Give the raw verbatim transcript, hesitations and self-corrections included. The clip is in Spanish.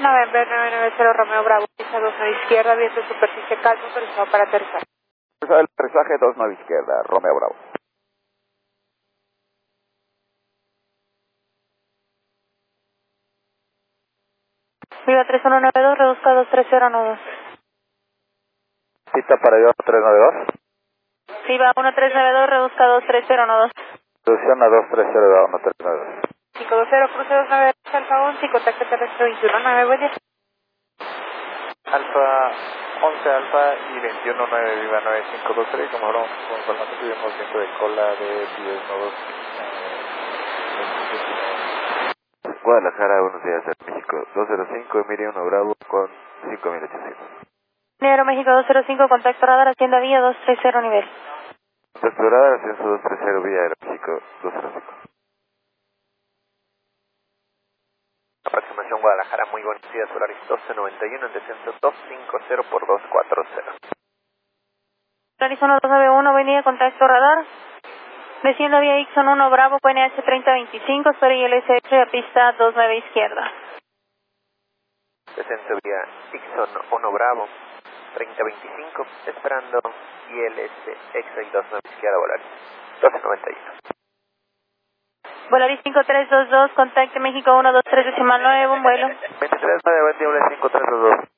November nueve nueve cero Romeo Bravo, pista dos nueve izquierda, viento superficie calmo, autorizado para aterrizar. El aterrizaje dos nueve izquierda, Romeo Bravo. Viva tres uno nueve dos, reduzca dos tres cero nueve dos. Cita para yo tres nueve dos. Viva uno tres nueve dos, reduzca dos tres cero nueve dos. Reducción a dos tres cero uno tres nueve dos. cinco dos cero, cruce dos nueve dos, Alfa once y contacto terrestre veintiuno nueve, buen día. Alfa once Alfa y veintiuno nueve, viva nueve cinco dos tres, como hablamos con información, tuvimos viento de cola de diez nodos. Guadalajara, buenos días, México, dos cero cinco, Emiri uno Bravo con cinco mil ochocientos. Aeroméxico dos cero cinco, contacto radar, hacienda vía dos tres cero nivel. Explorada, ascenso dos tres cero, vía Aeroméxico dos cero cinco. Aproximación Guadalajara, muy buenos días, Solaris doce noventa y uno, en descenso dos cinco cero por dos cuatro cero. Solaris uno dos nueve uno, buen día, contacto radar. Desciendo vía Ixon uno Bravo, P N H treinta veinticinco, sobre I L S H a pista dos nueve izquierda. Descenso vía Ixon uno Bravo, treinta veinticinco, esperando I L S X dos nueve izquierda, Volaris doce noventa y uno. Volaris cinco tres dos dos, contacto México uno dos tres decimal nueve, buen vuelo. veintitrés nueve, buen día, cinco tres dos dos.